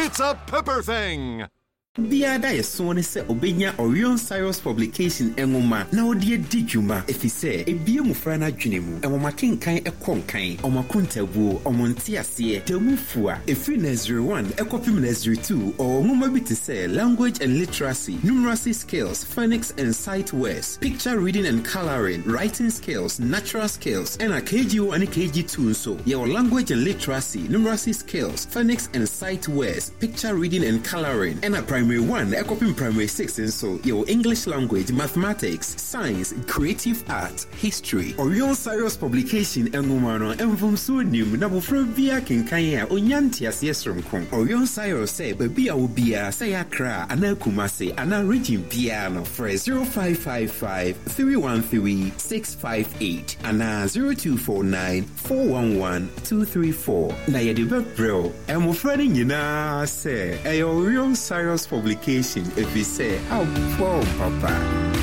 It's a pepper thing. Biada yesone se obenya Orion Cyrus publication enwoma na odie dijuma efise ebie mufra na dwene mu enwoma kenkan ekonkan omakuntabuo omontiase temufua efri nursery 1 ekopim nursery 2 onwoma bitise language and literacy numeracy skills phonics and sight words picture reading and coloring writing skills natural skills and KG1 and KG2 so your language and literacy numeracy skills phonics and sight words picture reading and coloring and primary 1, Ekopim primary 6, and so your English language, mathematics, science, creative art, history. Orion Cyrus publication engumano envom so nim na bofra bia kenkanya onyanti asesrom kon. Orion Cyrus say baby a obia say akra ana kumase ana region bia no for 0555 313 658 ana 0249 411 234. Na yede bebro emofra ni nyina say Orion Cyrus publication if you say, oh, poor papa.